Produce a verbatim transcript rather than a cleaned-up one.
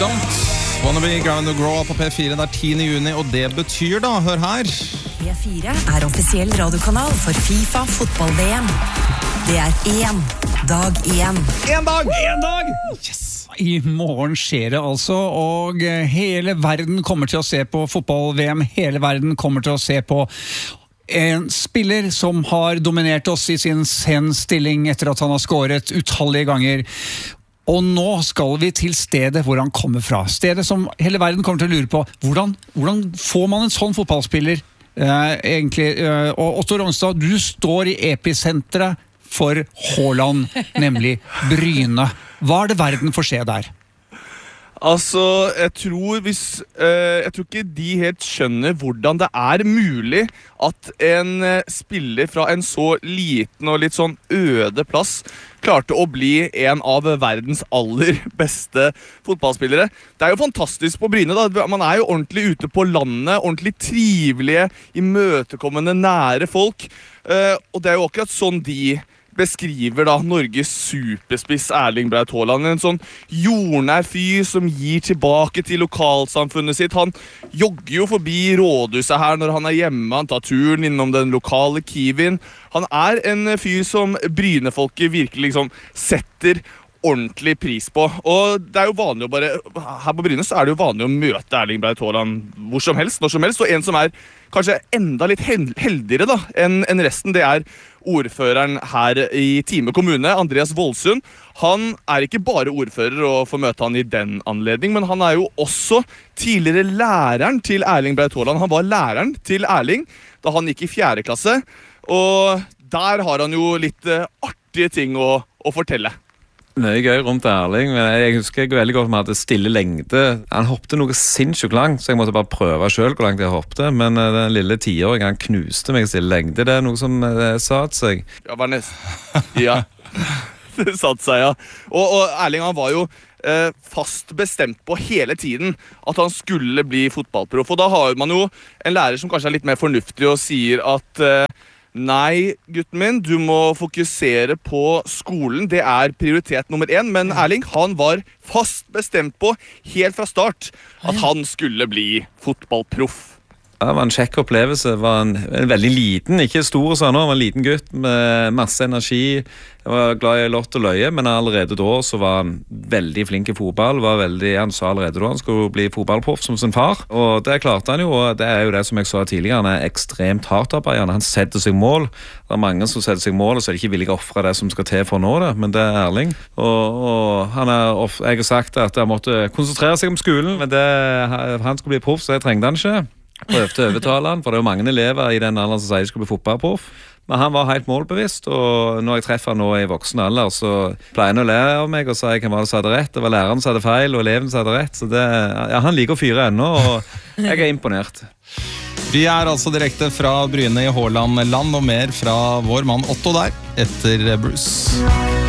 Wanna be ground to grow på P fire, det er tiende juni, og det betyr da, hør her. P fire er offisiell radiokanal for FIFA fotball-V M. Det er én dag igjen. En dag! En dag! Yes! I morgen skjer det altså, og hele verden kommer til å se på fotball-V M. Hele verden kommer til å se på en spiller som har dominert oss i sin sen stilling etter at han har skåret utallige ganger. Og nå skal vi til stedet hvor han kommer fra. Stedet som hele verden kommer til å lure på. Hvordan, hvordan får man en sånn fotballspiller? Eh, egentlig, eh, og Otto Ronsdag, du står i episenteret for Haaland, nemlig Bryne. Hva er det verden får se der? Altså, jeg tror hvis eh, Jeg tror ikke de helt skjønner hvordan det er mulig at en eh, spiller fra en så liten og litt sånn øde plass klarte å bli en av verdens aller beste fotballspillere. Det er jo fantastisk på Bryne da. Man er jo ordentlig ute på landet, ordentlig trivelige, imøtekommende, nære folk. Eh, og det er jo akkurat sånn de beskriver da Norges superspiss Erling Braut Haaland, en sånn jordnær fyr som gir tilbake til lokalsamfunnet sitt. Han jogger jo forbi rådhuset her når han er hjemme, han tar turen innom den lokale Kiwien. Han er en fyr som Brynefolket virkelig liksom setter ordentlig pris på. Og det er jo vanlig å bare, her på Bryne så er det jo vanlig å møte Erling Braut Haaland hvor som helst, når som helst, og en som er kanskje enda litt heldigere da enn en resten, det er ordføreren her i Time kommune, Andreas Voldsund. Han er ikke bare ordfører og får møte han i den anledning, men han er jo også tidligere læreren til Erling Braut Haaland. Han var læreren til Erling da han gikk i fjerde klasse, og der har han jo litt uh, artige ting å, å fortelle. Mye gøy rundt Erling, men jeg husker ikke veldig godt om han hadde stille lengde. Han hoppte noe sinnssykt langt, så jeg måtte bare prøve selv hvor langt jeg hoppte, men den lille tiåringen, han knuste meg stille lengde. Det er noe som uh, satt seg. Ja, var nesten. Ja, det satt seg, ja. Og, og Erling, han var jo uh, fast bestemt på hele tiden at han skulle bli fotballproff, og da har man jo en lærer som kanskje er litt mer fornuftig og sier at uh, nei, gutten min, du må fokusere på skolen. Det er prioritet nummer én. Men Erling, han var fast bestemt på, helt fra start, at han skulle bli fotballproff. Det var en kjekk opplevelse. Det var en, en veldig liten, ikke stor sånn, det var en liten gutt med masse energi. Jeg var glad i lott og løye, men allerede da så var han veldig flink i fotball. Var veldig, han sa allerede da han skulle bli fotballproff som sin far. Og det klarte han jo, og det er jo det som jeg sa tidligere. Han er ekstremt hardtarbeidende. Han setter seg mål. Det er mange som setter seg mål, og så er det ikke villig å offre det som skal til for å nå det, men det er Erling. Og, og han er, jeg har sagt at han måtte konsentrere seg om skolen, men det, han skulle bli proff, så jeg trengte han ikke. Prøvde å overtale han, for det er jo mange elever i den alderen som sier de skulle bli fotballproff. Men han var helt målbevisst, og når jeg treffer han nå i voksen alder, så pleier han å lære av meg og si hvem var det som hadde rett. Det var læreren som hadde feil, og eleven som hadde rett. Så det, ja, han liker å fyre ennå, og jeg er imponert. Vi er altså direkte fra Bryne i Haaland-land, og mer fra vår mann Otto der, etter Bruce.